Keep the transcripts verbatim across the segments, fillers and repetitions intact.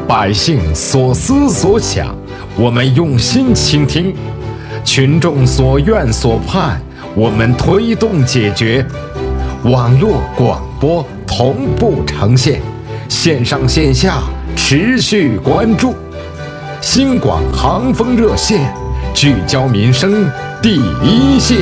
百姓所思所想，我们用心倾听；群众所愿所盼，我们推动解决。网络广播同步呈现，线上线下持续关注。新广航风热线，聚焦民生第一线。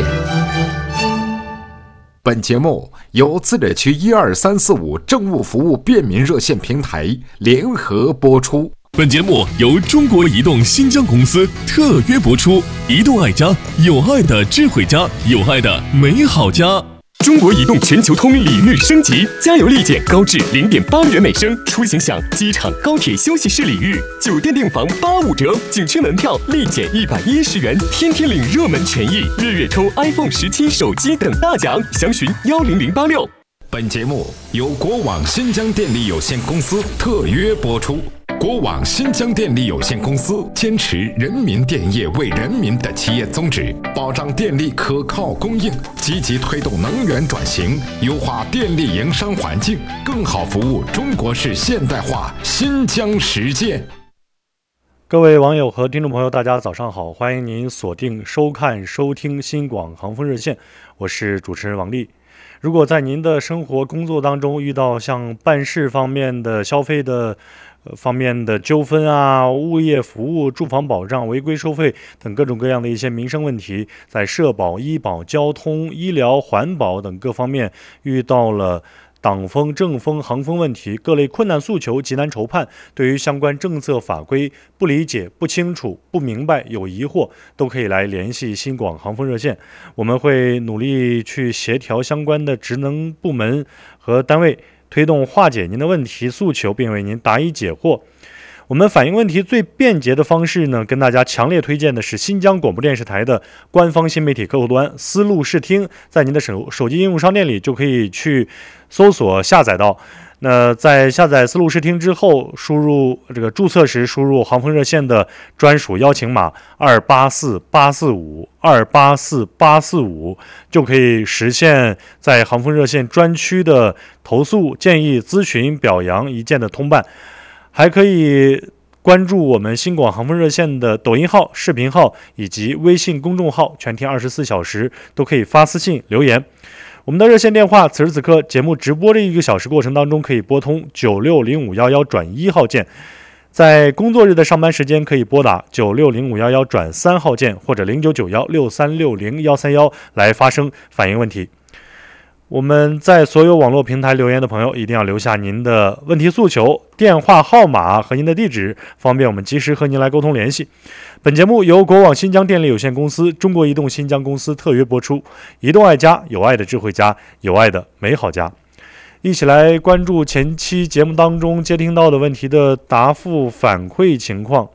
本节目由自治区一二三四五政务服务便民热线平台联合播出。 本节目由中国移动新疆公司特约播出。移动爱家，有爱的智慧家，有爱的美好家。 中国移动全球通礼遇升级，加油立减高至零点八元每升，出行享机场、高铁休息室礼遇，酒店订房八五折，景区门票立减一百一十元，天天领热门权益，日月抽 iPhone 十七手机等大奖，详询幺零零八六。 本节目由国网新疆电力有限公司特约播出。国网新疆电力有限公司坚持人民电业为人民的企业宗旨，保障电力可靠供应，积极推动能源转型，优化电力营商环境，更好服务中国式现代化新疆实践。 各位网友和听众朋友，大家早上好，欢迎您锁定收看收听新广航风热线，我是主持人王丽。如果在您的生活工作当中遇到像办事方面的消费的方面的纠纷啊，物业服务、住房保障、违规收费等各种各样的一些民生问题，在社保、医保、交通、医疗、环保等各方面遇到了党风、政风、行风问题，各类困难诉求、急难愁盼，对于相关政策法规不理解、不清楚、不明白、有疑惑，都可以来联系新广航风热线，我们会努力去协调相关的职能部门和单位，推动化解您的问题诉求，并为您答疑解惑。我们反映问题最便捷的方式呢，跟大家强烈推荐的是新疆广播电视台的官方新媒体客户端思路视听，在您的手手机应用商店里就可以去搜索下载到。那在下载思路视听之后，输入这个注册时输入航风热线的专属邀请码二八四八四五二八四八四五，就可以实现在航风热线专区的投诉、建议、咨询、表扬一键的通办。还可以关注我们新广航风热线的抖音号、视频号以及微信公众号，全天二十四小时都可以发私信留言。我们的热线电话，此时此刻节目直播的一个小时过程当中，可以拨通九六零五幺幺转一号键，在工作日的上班时间可以拨打九六零五幺幺转三号键，或者零九九幺六三六零幺三幺来发声反映问题。我们在所有网络平台留言的朋友，一定要留下您的问题诉求、电话号码和您的地址，方便我们及时和您来沟通联系。本节目由国网新疆电力有限公司、中国移动新疆公司特约播出。移动爱家，有爱的智慧家，有爱的美好家。一起来关注前期节目当中接听到的问题的答复反馈情况。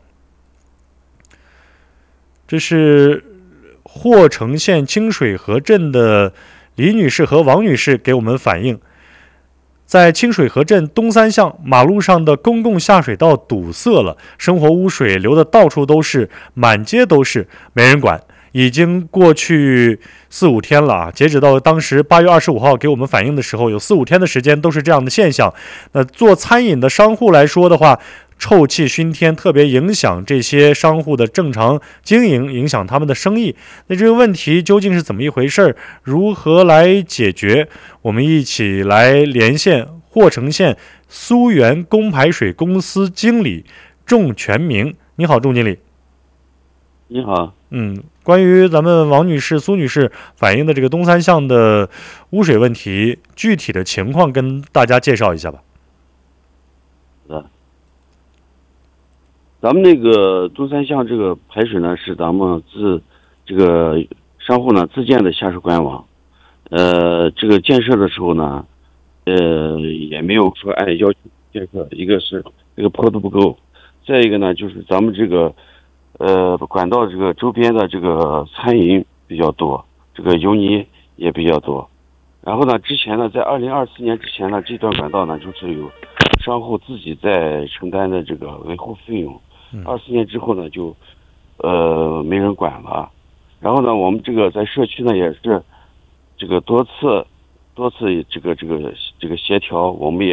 这是霍城县清水河镇的李女士和王女士给我们反映，在清水河镇东三巷马路上的公共下水道堵塞了，生活污水流的到处都是，满街都是，没人管。已经过去四五天了啊！截止到当时八月二十五号给我们反映的时候，有四五天的时间都是这样的现象。那做餐饮的商户来说的话，臭气熏天，特别影响这些商户的正常经营，影响他们的生意。那这个问题究竟是怎么一回事？如何来解决？我们一起来连线霍城县苏源供排水公司经理仲全明。你好，仲经理。 你好。 嗯，关于咱们王女士、苏女士反映的这个东三巷的污水问题，具体的情况跟大家介绍一下吧。 是，咱们那个东三巷这个排水呢，是咱们自这个商户呢自建的下水管网。呃，这个建设的时候呢，呃，也没有说按要求建设。一个是这个坡度不够，再一个呢，就是咱们这个。呃，管道这个周边的这个餐饮比较多，这个油泥也比较多。然后呢，之前呢，在二零二四年之前呢，这段管道呢，就是有商户自己在承担的这个维护费用。二四年之后呢，就呃没人管了。然后呢，我们这个在社区呢也是这个多次多次这个这个这个协调，我们也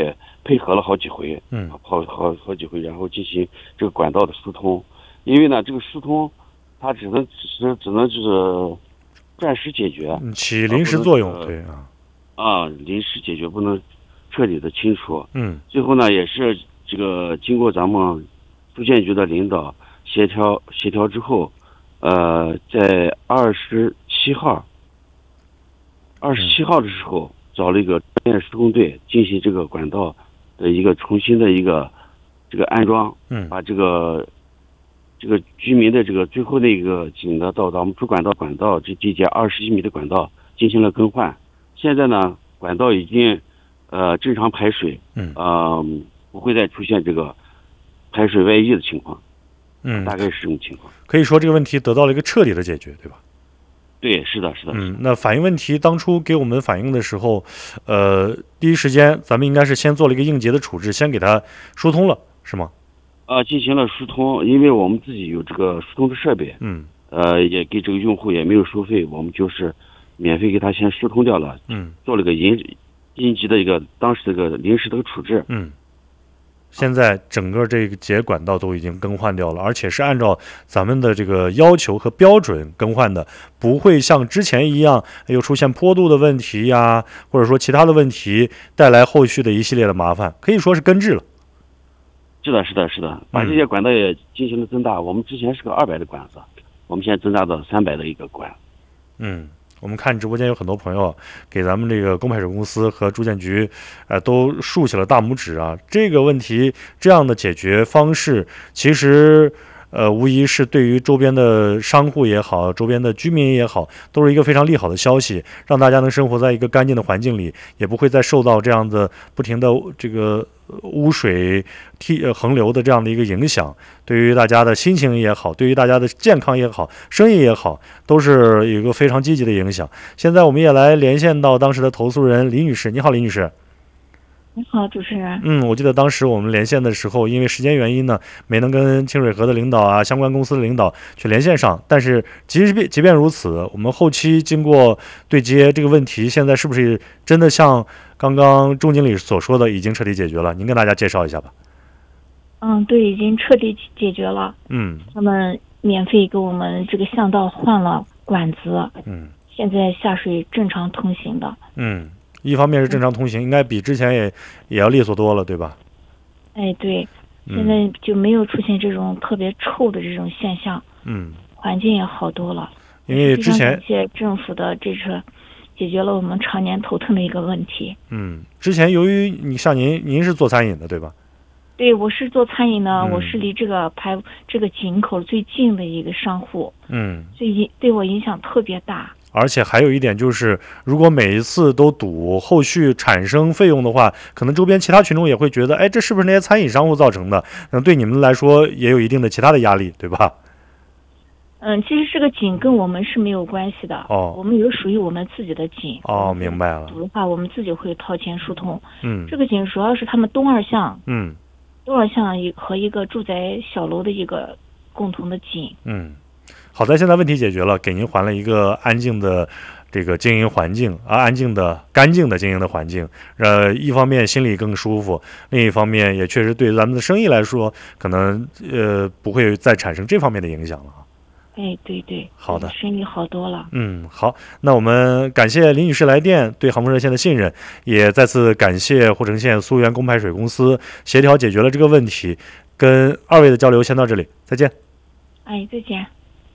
配合了好几回， 嗯， 好好好几回，然后进行这个管道的疏通。因为呢，这个疏通它只能只是只能就是暂时解决， 起临时作用，对啊， 啊，临时解决不能彻底的清除。 嗯， 最后呢，也是这个经过咱们住建局的领导协调协调之后，呃，在二十七号，二十七号的时候找了一个专业施工队进行这个管道的一个重新的一个这个安装， 嗯， 把这个这个居民的这个最后那个井呢到咱们主管道管道这这节二十一米的管道进行了更换。现在呢，管道已经呃正常排水， 嗯， 呃不会再出现这个排水外溢的情况， 嗯， 大概是这种情况。 可以说这个问题得到了一个彻底的解决，对吧？ 对，是的，是的。 嗯，那反映问题当初给我们反映的时候，呃，第一时间咱们应该是先做了一个应急的处置，先给它疏通了，是吗？ 啊，进行了疏通，因为我们自己有这个疏通的设备， 嗯， 呃，也给这个用户也没有收费，我们就是免费给他先疏通掉了， 嗯， 做了个应应急的一个当时这个临时的处置， 嗯。现在整个这个节管道都已经更换掉了，而且是按照咱们的这个要求和标准更换的，不会像之前一样又出现坡度的问题呀，或者说其他的问题带来后续的一系列的麻烦，可以说是根治了。 是的，是的，是的，把这些管道也进行了增大。嗯、我们之前是个二百的管子，我们现在增大到三百的一个管。 嗯。我们看直播间有很多朋友给咱们这个供排水公司和住建局，呃，都竖起了大拇指啊！这个问题这样的解决方式，其实呃，无疑是对于周边的商户也好，周边的居民也好，都是一个非常利好的消息，让大家能生活在一个干净的环境里，也不会再受到这样的不停的这个污水替呃横流的这样的一个影响。对于大家的心情也好，对于大家的健康也好，生意也好，都是有一个非常积极的影响。现在我们也来连线到当时的投诉人李女士。你好，李女士。 你好，主持人。 嗯，我记得当时我们连线的时候，因为时间原因呢，没能跟清水河的领导啊、相关公司的领导去连线上。但是即便即便如此，我们后期经过对接，这个问题现在是不是真的像刚刚钟经理所说的，已经彻底解决了？您跟大家介绍一下吧。 嗯，对，已经彻底解决了。 嗯， 他们免费给我们这个巷道换了管子。 嗯，现在下水正常通行的。 嗯。一方面是正常通行，应该比之前也也要利索多了，对吧？ 哎，对，现在就没有出现这种特别臭的这种现象， 嗯， 环境也好多了。 因为之前感谢政府的这次解决了我们常年头疼的一个问题。 嗯，之前由于你像您，您是做餐饮的，对吧？ 对，我是做餐饮的， 嗯、 我是离这个排这个井口最近的一个商户， 嗯， 所以对我影响特别大。 而且还有一点就是，如果每一次都堵，后续产生费用的话，可能周边其他群众也会觉得，哎，这是不是那些餐饮商户造成的？嗯，对你们来说也有一定的其他的压力，对吧？ 嗯，其实这个井跟我们是没有关系的。 哦， 我们有属于我们自己的井。 哦，明白了。 堵的话，我们自己会掏钱疏通。 嗯， 这个井主要是他们东二巷。 嗯， 东二巷一和一个住宅小楼的一个共同的井。 嗯。好在现在问题解决了，给您还了一个安静的这个经营环境啊，安静的、干净的经营的环境。呃，一方面心里更舒服，另一方面也确实对咱们的生意来说，可能呃不会再产生这方面的影响了。 哎，对对， 好的， 生意好多了。 嗯，好，那我们感谢林女士来电对航风热线的信任，也再次感谢护城县苏源供排水公司协调解决了这个问题。跟二位的交流先到这里，再见。 哎，再见。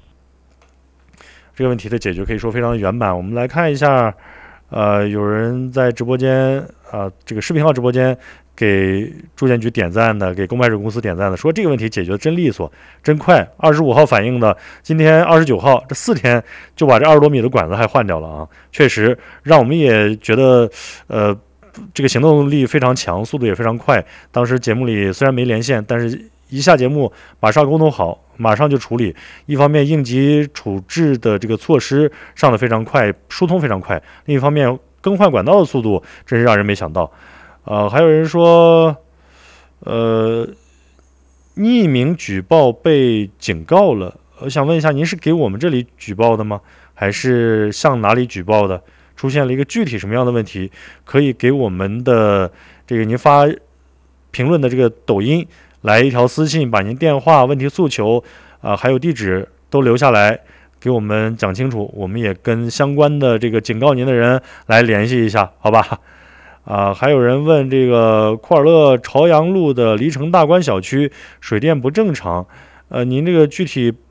这个问题的解决可以说非常的圆满。我们来看一下，呃，有人在直播间啊、呃，这个视频号直播间给住建局点赞的，给供排水公司点赞的，说这个问题解决的真利索、真快。二十五号反映的，今天二十九号，这四天就把这二十多米的管子还换掉了啊！确实让我们也觉得，呃，这个行动力非常强，速度也非常快。当时节目里虽然没连线，但是一下节目马上沟通好，马上就处理。一方面应急处置的这个措施上的非常快，疏通非常快；另一方面更换管道的速度真是让人没想到。呃，还有人说，呃，匿名举报被警告了。我想问一下，您是给我们这里举报的吗？还是向哪里举报的？出现了一个具体什么样的问题？可以给我们的这个您发评论的这个抖音来一条私信，把您电话、问题诉求啊、呃、还有地址都留下来，给我们讲清楚，我们也跟相关的这个警告您的人来联系一下，好吧？啊，还有人问这个库尔勒朝阳路的离城大观小区水电不正常，呃，您这个具体